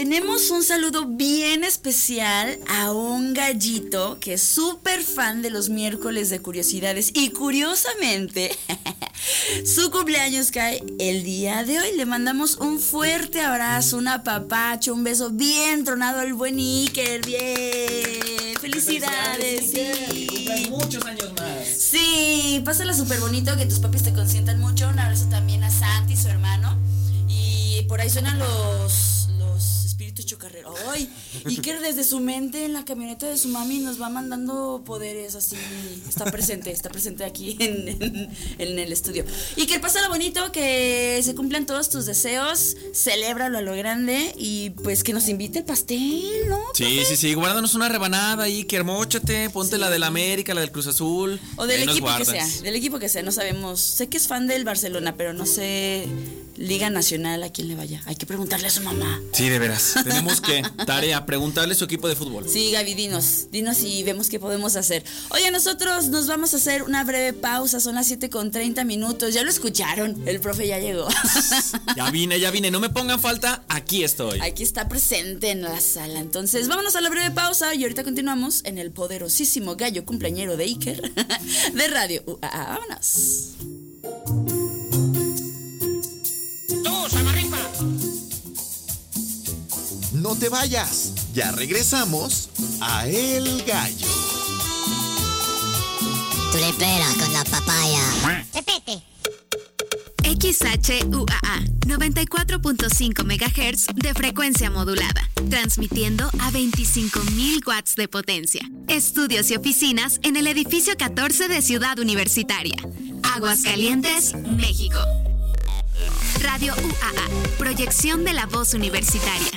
tenemos un saludo bien especial a un gallito que es súper fan de los miércoles de curiosidades y curiosamente su cumpleaños cae el día de hoy. Le mandamos un fuerte abrazo, un apapacho, un beso bien tronado al buen Iker. Bien, felicidades. Sí. Cumplan muchos años más. Sí, pásala súper bonito, que tus papis te consientan mucho. Un abrazo también a Santi, su hermano. Y por ahí suenan los espíritus chocarreros. ¡Ay! Y que desde su mente en la camioneta de su mami nos va mandando poderes así. Está presente aquí en el estudio. Y que pásala bonito, que se cumplan todos tus deseos. Celébralo a lo grande. Y pues que nos invite el pastel, ¿no? Sí, guárdanos una rebanada ahí, que hermóchate, ponte la del América, la del Cruz Azul. O del equipo que sea, no sabemos. Sé que es fan del Barcelona, pero no sé Liga Nacional a quién le vaya. Hay que preguntarle a su mamá. Sí, de veras. Tenemos que, tarea, preguntarle a su equipo de fútbol. Sí, Gaby, dinos y vemos qué podemos hacer. Oye, nosotros nos vamos a hacer una breve pausa, son las 7:30. Ya lo escucharon, el profe ya llegó. Ya vine, no me pongan falta, aquí estoy. Aquí está presente en la sala. Entonces, vámonos a la breve pausa y ahorita continuamos en el poderosísimo gallo cumpleañero de Iker de Radio UAA. Vámonos. No te vayas, ya regresamos a El Gallo. Tu lepera con la papaya. Repete. XHUAA 94.5 MHz de frecuencia modulada, transmitiendo a 25,000 watts de potencia. Estudios y oficinas en el edificio 14 de Ciudad Universitaria, Aguascalientes, México. Radio UAA, proyección de la voz universitaria.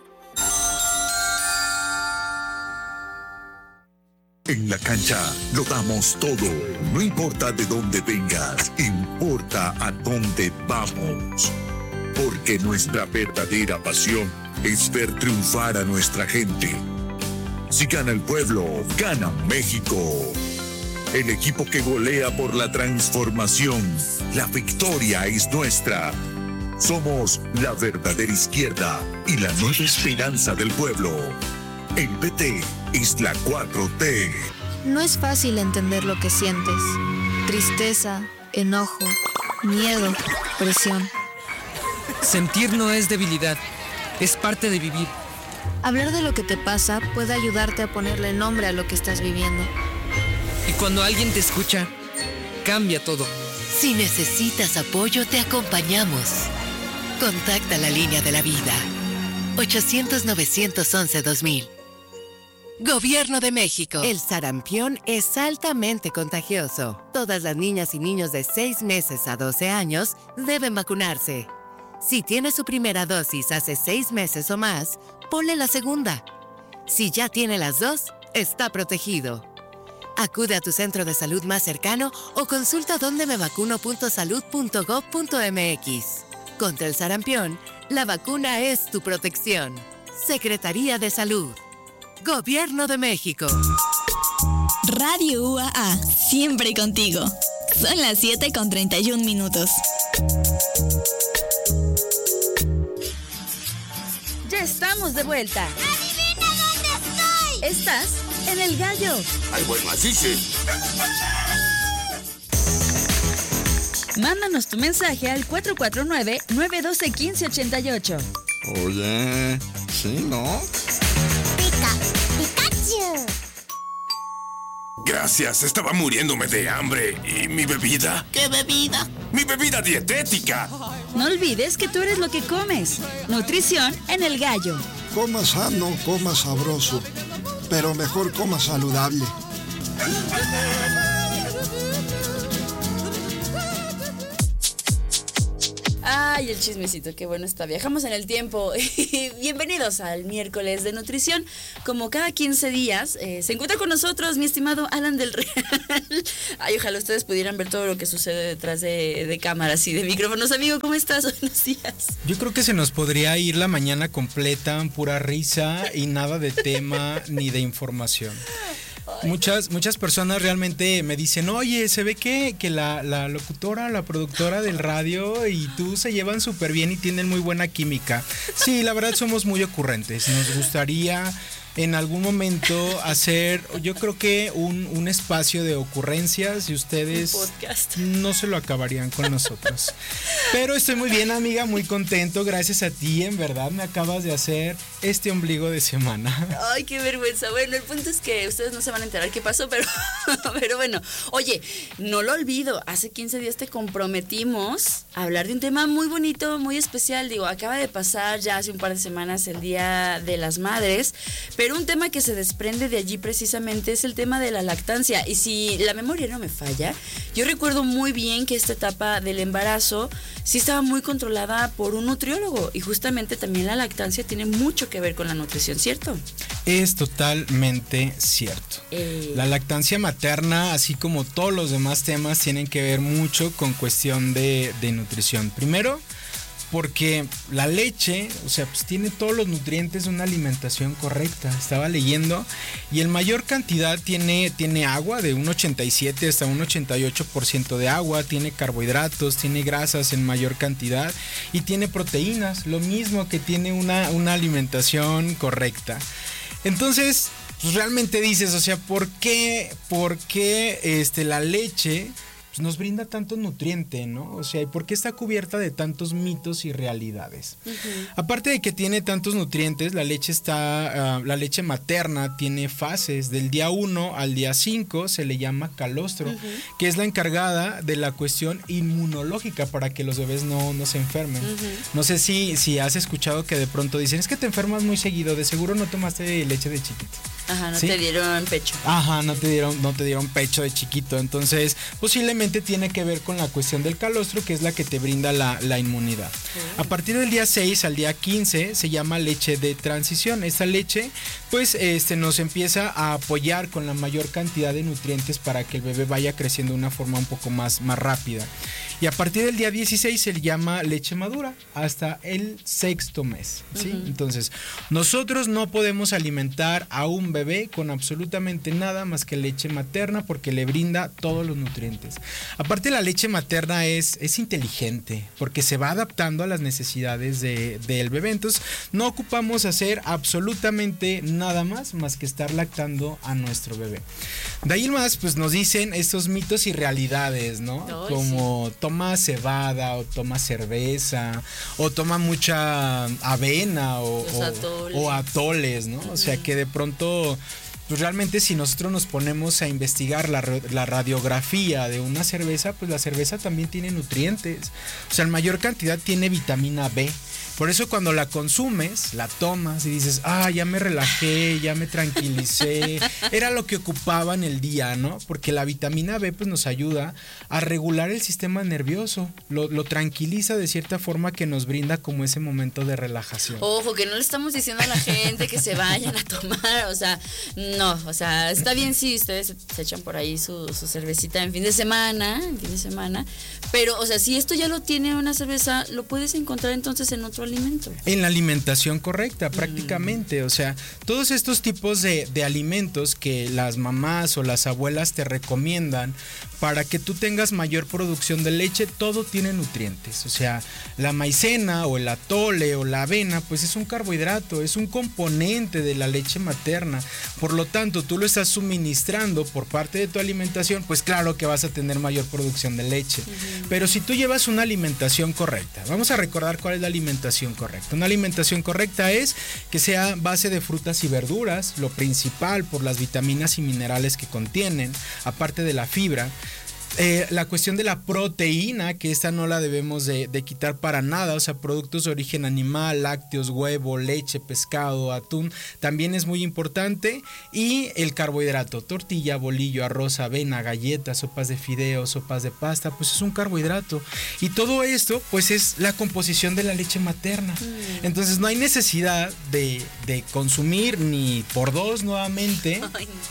En la cancha lo damos todo. No importa de dónde vengas, importa a dónde vamos. Porque nuestra verdadera pasión es ver triunfar a nuestra gente. Si gana el pueblo, gana México. El equipo que golea por la transformación. La victoria es nuestra. Somos la verdadera izquierda y la nueva esperanza del pueblo. El PT es la 4T. No es fácil entender lo que sientes. Tristeza, enojo, miedo, presión. Sentir no es debilidad, es parte de vivir. Hablar de lo que te pasa puede ayudarte a ponerle nombre a lo que estás viviendo. Y cuando alguien te escucha, cambia todo. Si necesitas apoyo, te acompañamos. Contacta la línea de la vida. 800-911-2000. Gobierno de México. El sarampión es altamente contagioso. Todas las niñas y niños de 6 meses a 12 años deben vacunarse. Si tiene su primera dosis hace 6 meses o más, ponle la segunda. Si ya tiene las 2, está protegido. Acude a tu centro de salud más cercano o consulta dondemevacuno.salud.gov.mx. Contra el sarampión, la vacuna es tu protección. Secretaría de Salud. Gobierno de México. Radio UAA, siempre contigo. Son las 7:31. Ya estamos de vuelta. ¡Adivina dónde estoy! Estás en El Gallo. Ay, bueno, así sí. Mándanos tu mensaje al 449-912-1588. Oye, ¿sí, no? ¡Pikachu! Gracias, estaba muriéndome de hambre. ¿Y mi bebida? ¿Qué bebida? ¡Mi bebida dietética! No olvides que tú eres lo que comes. Nutrición en El Gallo. Coma sano, coma sabroso, pero mejor coma saludable. Ay, el chismecito, qué bueno está. Viajamos en el tiempo. Bienvenidos al miércoles de nutrición. Como cada 15 días, se encuentra con nosotros mi estimado Alan del Real. Ay, ojalá ustedes pudieran ver todo lo que sucede detrás de cámaras y de micrófonos. Amigo, ¿cómo estás? Buenos días. Yo creo que se nos podría ir la mañana completa en pura risa y nada de tema ni de información. Muchas personas realmente me dicen, oye, se ve que la locutora, la productora del radio y tú se llevan súper bien y tienen muy buena química. Sí, la verdad somos muy ocurrentes. Nos gustaría en algún momento hacer, yo creo que un espacio de ocurrencias y ustedes no se lo acabarían con nosotros. Pero estoy muy bien, amiga, muy contento, gracias a ti, en verdad me acabas de hacer este ombligo de semana. Ay, qué vergüenza. Bueno, el punto es que ustedes no se van a enterar qué pasó, pero bueno. Oye, no lo olvido, hace 15 días te comprometimos a hablar de un tema muy bonito, muy especial. Digo, acaba de pasar ya hace un par de semanas el Día de las Madres, pero un tema que se desprende de allí precisamente es el tema de la lactancia. Y si la memoria no me falla, yo recuerdo muy bien que esta etapa del embarazo sí estaba muy controlada por un nutriólogo. Y justamente también la lactancia tiene mucho que ver con la nutrición, ¿cierto? Es totalmente cierto. La lactancia materna, así como todos los demás temas, tienen que ver mucho con cuestión de nutrición. Primero, porque la leche, o sea, pues tiene todos los nutrientes de una alimentación correcta. Estaba leyendo y en mayor cantidad tiene agua, de un 87 hasta un 88% de agua, tiene carbohidratos, tiene grasas en mayor cantidad y tiene proteínas, lo mismo que tiene una alimentación correcta. Entonces, pues realmente dices, o sea, ¿por qué la leche nos brinda tanto nutriente, ¿no? O sea, ¿y por qué está cubierta de tantos mitos y realidades? Aparte de que tiene tantos nutrientes, la leche materna tiene fases. Del día 1 al día 5 se le llama calostro, que es la encargada de la cuestión inmunológica para que los bebés no se enfermen. No sé si has escuchado que de pronto dicen, es que te enfermas muy seguido, de seguro no tomaste leche de chiquito. Ajá, no ¿sí? te dieron pecho. Ajá, no te dieron pecho de chiquito. Entonces, posiblemente tiene que ver con la cuestión del calostro, que es la que te brinda la inmunidad. A partir del día 6 al día 15 se llama leche de transición. Esta leche, pues, nos empieza a apoyar con la mayor cantidad de nutrientes para que el bebé vaya creciendo de una forma un poco más rápida. Y a partir del día 16 se le llama leche madura hasta el 6º mes, ¿sí? Entonces, nosotros no podemos alimentar a un bebé con absolutamente nada más que leche materna porque le brinda todos los nutrientes. Aparte, la leche materna es inteligente porque se va adaptando a las necesidades del bebé. Entonces, no ocupamos hacer absolutamente nada más que estar lactando a nuestro bebé. De ahí más, pues nos dicen estos mitos y realidades, ¿no? Como toma cebada o toma cerveza o toma mucha avena o atoles, ¿no? O sea que de pronto, pues realmente si nosotros nos ponemos a investigar la radiografía de una cerveza, pues la cerveza también tiene nutrientes. O sea, en mayor cantidad tiene vitamina B. Por eso cuando la consumes, la tomas y dices, ya me relajé, ya me tranquilicé, era lo que ocupaba en el día, ¿no? Porque la vitamina B pues nos ayuda a regular el sistema nervioso, lo tranquiliza de cierta forma que nos brinda como ese momento de relajación. Ojo, que no le estamos diciendo a la gente que se vayan a tomar, o sea, no, o sea, está bien si ustedes se echan por ahí su cervecita en fin de semana, pero, o sea, si esto ya lo tiene una cerveza, lo puedes encontrar entonces en otro alimento. En la alimentación correcta, prácticamente. O sea, todos estos tipos de alimentos que las mamás o las abuelas te recomiendan para que tú tengas mayor producción de leche, todo tiene nutrientes. O sea, la maicena o el atole o la avena, pues es un carbohidrato, es un componente de la leche materna. Por lo tanto, tú lo estás suministrando por parte de tu alimentación, pues claro que vas a tener mayor producción de leche. Pero si tú llevas una alimentación correcta, vamos a recordar cuál es la alimentación correcta. Una alimentación correcta es que sea base de frutas y verduras, lo principal por las vitaminas y minerales que contienen, aparte de la fibra. La cuestión de la proteína, que esta no la debemos de quitar para nada, o sea, productos de origen animal, lácteos, huevo, leche, pescado, atún, también es muy importante. Y el carbohidrato, tortilla, bolillo, arroz, avena, galletas, sopas de fideo, sopas de pasta, pues es un carbohidrato. Y todo esto, pues es la composición de la leche materna. Entonces no hay necesidad de consumir ni por dos nuevamente.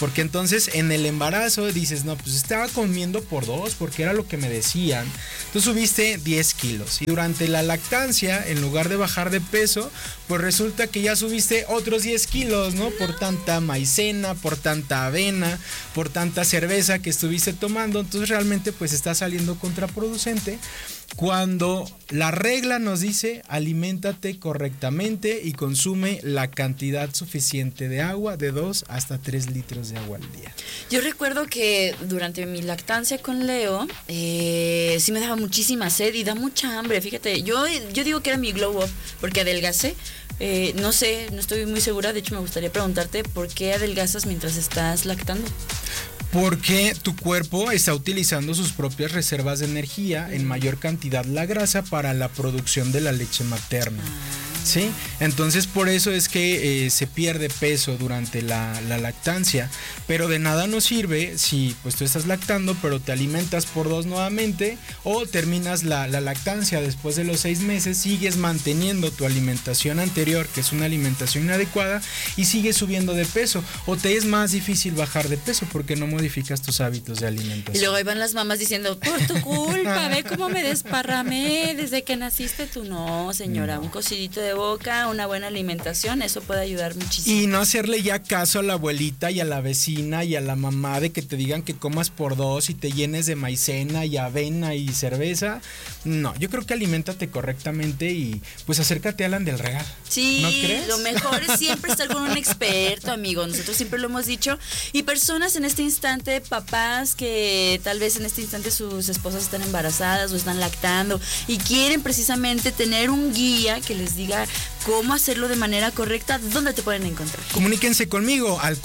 Porque entonces en el embarazo dices, no, pues estaba comiendo por 2 porque era lo que me decían. Tú subiste 10 kilos y durante la lactancia, en lugar de bajar de peso, pues resulta que ya subiste otros 10 kilos, ¿no? Por tanta maicena, por tanta avena, por tanta cerveza que estuviste tomando. Entonces realmente pues está saliendo contraproducente. Cuando la regla nos dice aliméntate correctamente y consume la cantidad suficiente de agua, de 2 hasta 3 litros de agua al día. Yo recuerdo que durante mi lactancia con Leo, sí me daba muchísima sed y da mucha hambre. Fíjate, yo digo que era mi glow up porque adelgacé. No sé, no estoy muy segura. De hecho, me gustaría preguntarte por qué adelgazas mientras estás lactando. Porque tu cuerpo está utilizando sus propias reservas de energía, en mayor cantidad la grasa, para la producción de la leche materna. ¿Sí? Entonces por eso es que se pierde peso durante la lactancia, pero de nada nos sirve si pues tú estás lactando pero te alimentas por 2 nuevamente, o terminas la lactancia después de los 6 meses, sigues manteniendo tu alimentación anterior, que es una alimentación inadecuada, y sigues subiendo de peso, o te es más difícil bajar de peso porque no modificas tus hábitos de alimentación. Y luego ahí van las mamás diciendo, por tu culpa, ve cómo me desparramé desde que naciste tú. No, señora, un cocidito de boca, una buena alimentación, eso puede ayudar muchísimo. Y no hacerle ya caso a la abuelita y a la vecina y a la mamá de que te digan que comas por 2 y te llenes de maicena y avena y cerveza. No, yo creo que aliméntate correctamente y pues acércate a Alan del Regal. Sí, ¿no crees? Lo mejor es siempre estar con un experto, amigo. Nosotros siempre lo hemos dicho. Y personas en este instante, papás que tal vez en este instante sus esposas están embarazadas o están lactando y quieren precisamente tener un guía que les diga cómo hacerlo de manera correcta. ¿Dónde te pueden encontrar? Comuníquense conmigo al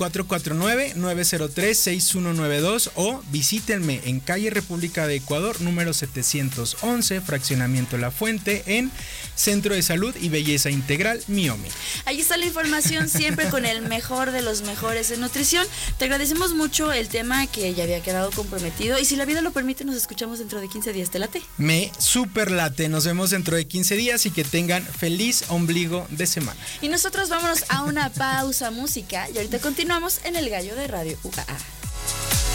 449-903-6192 o visítenme en calle República de Ecuador, número 711, fraccionamiento La Fuente, en Centro de Salud y Belleza Integral Miomi. Ahí está la información, siempre con el mejor de los mejores en nutrición. Te agradecemos mucho el tema que ya había quedado comprometido, y si la vida lo permite nos escuchamos dentro de 15 días. ¿Te late? Me super late. Nos vemos dentro de 15 días y que tengan feliz ombligo de semana. Y nosotros vámonos a una pausa musical y ahorita continuamos en El Gallo de Radio UAA.